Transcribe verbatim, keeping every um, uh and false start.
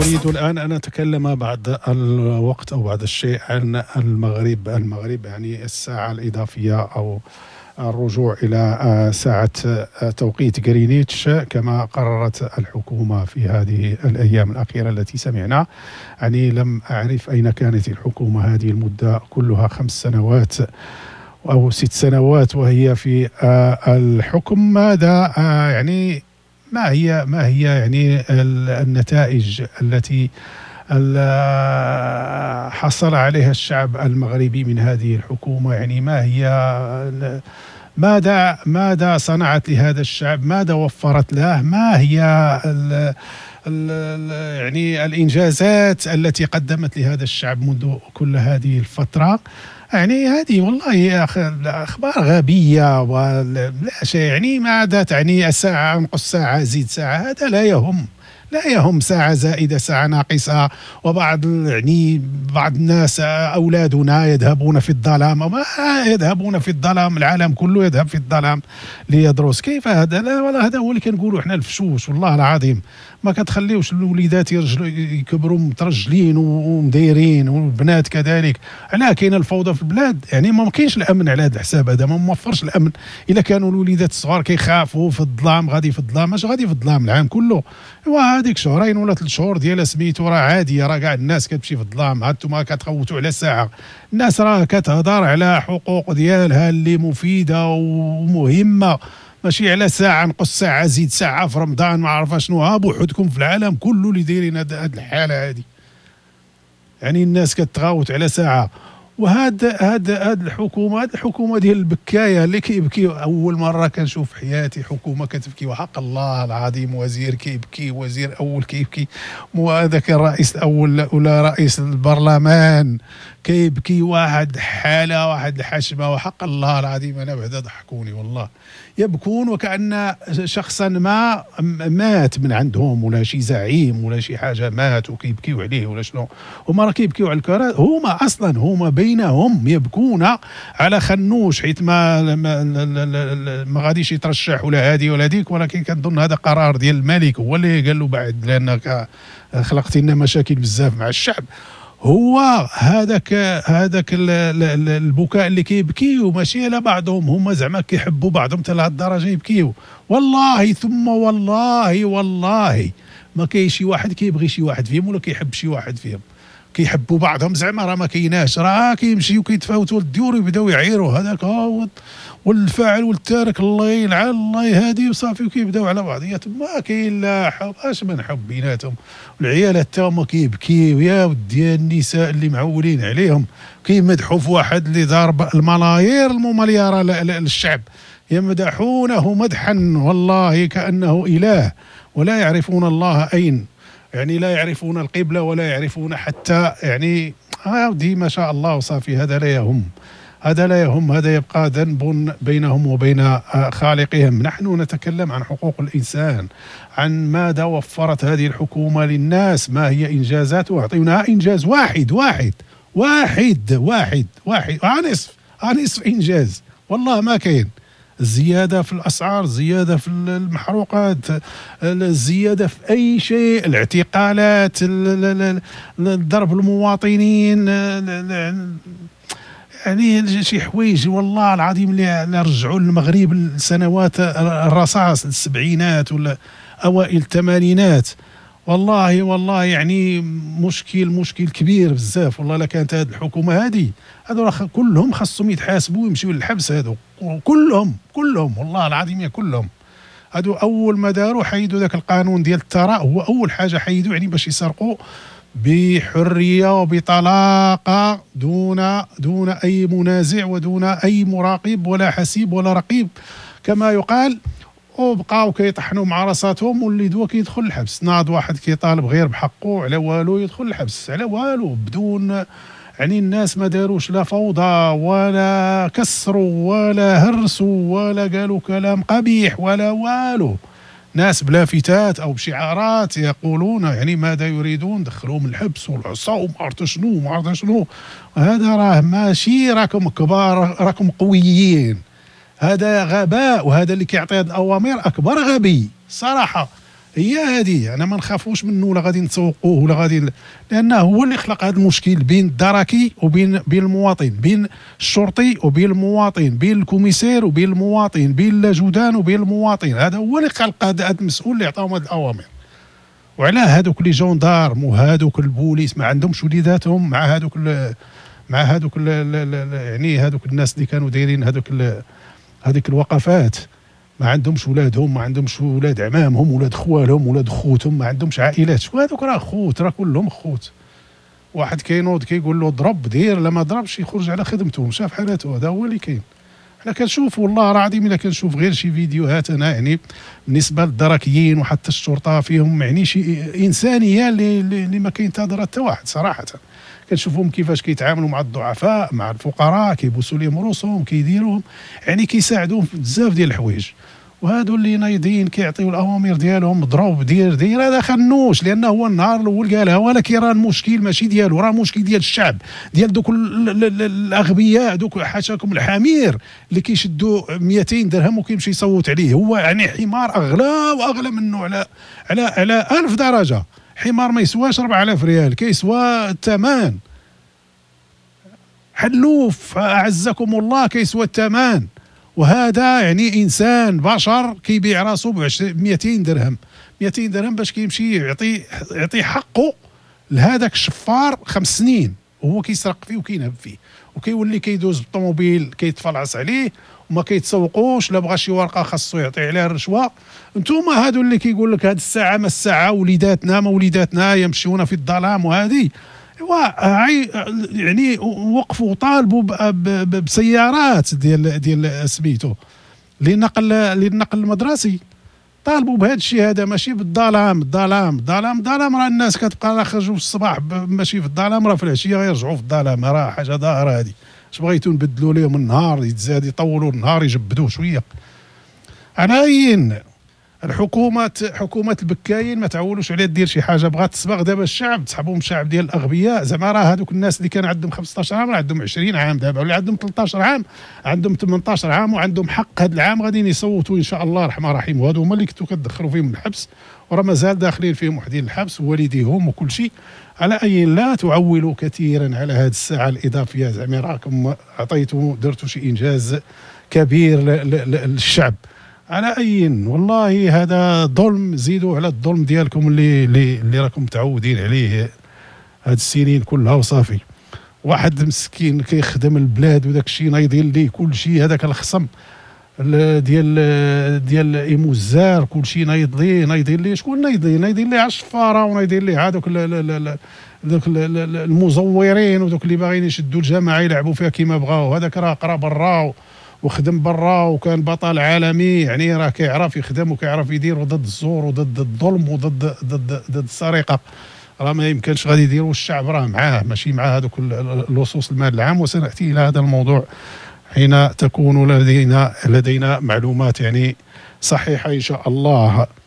أريد الآن أن أتكلم بعد الوقت أو بعد الشيء عن المغرب. المغرب يعني الساعة الإضافية أو الرجوع إلى ساعة توقيت غرينتش كما قررت الحكومة في هذه الأيام الأخيرة التي سمعنا. يعني لم أعرف أين كانت الحكومة هذه المدة كلها، خمس سنوات أو ست سنوات وهي في الحكم. ماذا يعني ما هي ما هي يعني النتائج التي حصل عليها الشعب المغربي من هذه الحكومة؟ يعني ما هي ماذا ماذا صنعت لهذا الشعب؟ ماذا وفرت له؟ ما هي ال ال يعني الإنجازات التي قدمت لهذا الشعب منذ كل هذه الفترة؟ يعني هذه والله أخبار غبية ولا شيء. يعني ماذا تعني ساعة انقص ساعة زيد ساعة؟ هذا لا يهم لا يهم ساعة زائدة ساعة ناقصة. وبعض يعني بعض الناس أولادنا يذهبون في الظلام، ما يذهبون في الظلام، العالم كله يذهب في الظلام ليدرس. كيف هذا؟ لا والله هذا هو اللي كنقولوا احنا الفشوش. والله العظيم ما كتخليوش الوليدات يكبروا مترجلين ومديرين والبنات كذلك. علاه كاينه الفوضى في البلاد؟ يعني ما كاينش الامن على هذا الحساب، هذا ما موفرش الامن. الا كانوا الوليدات الصغار كيخافوا في الظلام، غادي في الظلام، اش غادي في الظلام العام كله؟ ايوا هذيك شهرين ولا ثلاث شهور ديال سميتو راه عاديه، راه كاع الناس كتمشي في الظلام. هانتوما كتخوتوا على ساعه، الناس راه كتهضر على حقوق ديالها اللي مفيده ومهمه، ماشي على ساعه نقص ساعه زيد ساعه في رمضان ما عرف شنو. ها بوحدكم في العالم كله اللي دايرين هذه الحاله هذه. يعني الناس كتغاوت على ساعه. وهاد هاد هاد الحكومه هاد الحكومه ديال البكايه اللي كيبكي. اول مره كنشوف في حياتي حكومه كتبكي، وحق الله العظيم. وزير كيبكي، وزير اول كيبكي، وهذاك الرئيس الاول ولا رئيس البرلمان كيبكي. واحد حاله، واحد الحشمه، وحق الله العظيم انا بعدا ضحكوني والله. يبكون وكأن شخصا ما مات من عندهم، ولا شي زعيم ولا شي حاجه مات وكيبكيو عليه ولا شنو. هما راه كيبكيو على الكراسي. هما اصلا هما بينهم يبكون على خنوش حيت ما ما, ما غاديش يترشح ولا هادي ولا ديك. ولكن كنظن هذا قرار ديال الملك هو اللي قال له بعد، لانك خلقتي لنا مشاكل بزاف مع الشعب. هو هذاك هذاك البكاء اللي كيبكيو ماشي على بعضهم، هما زعما كيحبوا بعضهم حتى لهاد الدرجه يبكيو. والله ثم والله والله ما كاين شي واحد كيبغي شي واحد فيهم ولا كيحب شي واحد فيهم. كيحبوا بعضهم زعما راه ما كايناش، راه كيمشيو كيتفاوتوا الديور ويبداو يعيروا هذاك ها والفاعل والتارك الله يلعن الله يهادي وصافي، وكيبداو على بعضياتهم. ما كاين لا حب، اش من حب بيناتهم. والعيالات حتى هما كيبكيو. يا ودي النساء اللي معولين عليهم كيمدحوا في واحد اللي ضارب الملايير المليار للشعب، يمدحونه مدحا والله كأنه إله، ولا يعرفون الله أين. يعني لا يعرفون القبلة ولا يعرفون حتى يعني هذه ما شاء الله وصافي. هذا لا يهم، هذا لا يهم، هذا يبقى ذنب بينهم وبين خالقهم. نحن نتكلم عن حقوق الإنسان، عن ماذا وفرت هذه الحكومة للناس، ما هي إنجازاتها. أعطينا إنجاز واحد واحد واحد واحد واحد نصف نصف إنجاز والله ما كاين. الزيادة في الأسعار، الزيادة في المحروقات، الزيادة في أي شيء، الاعتقالات، ضرب المواطنين، يعني شي حوايج والله العظيم اللي رجعوا المغرب لسنوات الرصاص، السبعينات ولا أوائل الثمانينات. والله والله يعني مشكل مشكل كبير بزاف والله. لا كانت هذه الحكومه هذه هذو كلهم خاصهم يتحاسبوا ويمشيو للحبس. هذو كلهم كلهم والله العظيم كلهم. هذو اول ما داروا حيدوا ذاك القانون ديال الثراء، هو اول حاجه حيدوا يعني باش يسرقوا بحريه وبطلاقه دون دون اي منازع ودون اي مراقب ولا حسيب ولا رقيب كما يقال. وبقاو كيطحنوا مع راساتهم، واللي دوا كيدخل الحبس. ناض واحد كيطالب غير بحقه على والو يدخل الحبس على والو، بدون يعني الناس ما داروش لا فوضى ولا كسروا ولا هرسوا ولا قالوا كلام قبيح ولا والو. ناس بلافتات او بشعارات يقولون يعني ماذا يريدون، دخلوهم الحبس والعصا وما عرفت شنو وما عرفت شنو. هذا راه ماشي راكم كبار، راكم قويين. هذا غباء، وهذا اللي كيعطي هذه الاوامر اكبر غبي صراحه. هي هذه، انا ما نخافوش منه ولا غادي نتسوقوه ولا غادي، لانه هو اللي خلق هذا المشكل بين الدركي وبين بين المواطن، بين الشرطي وبين المواطن، بين الكوميسير وبين المواطن، بين اللاجودان وبين المواطن. هذا هو اللي خلق هذا المسؤول اللي عطاهم هذه الاوامر. وعلى هذوك لي جوندارم وهذوك البوليس ما عندهمش وليداتهم مع هذوك مع هذوك يعني هذوك الناس اللي كانوا دايرين هذوك هذيك الوقفات، ما عندهمش ولادهم، ما عندهمش ولاد عمامهم، ولاد خوالهم، ولاد خوتهم، ما عندهمش عائلات. وهذوك راه خوت، راه كلهم خوت. واحد كينوض كيقول له ضرب دير، لا ما ضربش يخرج على خدمته مشى في حالته. هذا هو اللي كاين. انا كنشوف والله العظيم الا كنشوف غير شي فيديوهات انا يعني بالنسبه للدركيين وحتى الشرطه فيهم يعني شي انسانيه اللي, اللي ما كينتظرها حتى واحد صراحه. كنشوفهم كيفاش كيتعاملوا مع الضعفاء مع الفقراء، كيبوسوا لهم روسهم، كيديروهم يعني كيساعدوهم في بزاف ديال الحوايج. وهادو اللي نايضين كيعطيو الاوامر ديالهم ضرب دير دير، هذا خنوش، لانه هو النهار الاول قالها، ولكن راه المشكل ماشي ديالو، راه المشكل ديال الشعب، ديال دوك الاغبياء، دوك حاشاكم الحمير اللي كيشدوا مئتين درهم وكيمشي يصوت عليه. هو يعني حمار اغلى واغلى منه على على على ألف درجه. حمار ما يسواش أربعة آلاف ريال، كيسوى الثمن. حلوف اعزكم الله كيسوى الثمن. وهذا يعني انسان بشر كيبيع راسو ب مئتين درهم، مئتين درهم باش كيمشي يعطي يعطي حقه لهذاك الشفار خمس سنين وهو كيسرق فيه وكينهب فيه، وكيولي كيدوز بالطوموبيل كيتفلعص عليه وما كيتسوقوش، لا بغى شي ورقه خاصو يعطي عليها الرشوه. انتوما هادو اللي كيقول لك هاد الساعه ما الساعه، وليداتنا ما وليداتنا يمشيون في الظلام. وهذه يعني وقفوا طالبوا بسيارات ديال ديال سميتو لنقل للنقل المدرسي، طالبوا بهذا الشيء هذا، ماشي بالظلام. الظلام الظلام الظلام راه الناس كتبقى راه خرجوا في الصباح ماشي في الظلام، راه في العشيه غيرجعوا في الظلام، راه حاجه ظاهره هذه. اش بغيتو نبدلوا لهم النهار يتزاد يطولوا النهار يجبدوه شويه. عناين الحكومه حكومه البكاين ما تعولوش عليها دير شي حاجه، بغات تسبق دابا الشعب، تسحبهم الشعب ديال الاغبياء. زعما راه هذوك الناس اللي كان عندهم خمسطاش عام راه عندهم عشرين عام دابا، ولا عندهم ثلاثطاش عام، عندهم ثمنطاش عام، وعندهم حق هذا العام غاديين يصوتوا ان شاء الله الرحمن الرحيم. وهذو هما اللي كنتو كتدخلوا فيهم الحبس، وراه مازال داخلين فيهم وحدين الحبس ووالديهم وكل شيء. على اي لا تعولوا كثيرا على هذه الساعه الاضافيه، زعما راكم عطيتوا درتوا شي انجاز كبير للشعب. على اي والله هذا ظلم، زيدوا على الظلم ديالكم اللي اللي, اللي راكم متعودين عليه هاد السنين كلها وصافي. واحد مسكين كيخدم البلاد وداك الشيء نايضين ليه كل شيء، هذاك الخصم ديال ديال ايموزار كل شيء نايض ليه نايضين ليه. شكون نايضين؟ نايضين ليه على الشفاره، ونايضين ليه هذوك دوك المزورين ودوك اللي باغيين يشدوا الجماعه يلعبوا فيها كيما بغاو. هذاك راه قرا برا وخدم برا وكان بطل عالمي، يعني راه كيعرف يخدم وكيعرف يدير ضد الزور وضد الظلم وضد ضد ضد السرقه. راه ما يمكنش غادي يديروا، الشعب راه معاه ماشي مع هذوك اللصوص المال العام. وسناتي الى هذا الموضوع حين تكون لدينا لدينا معلومات يعني صحيحه ان شاء الله.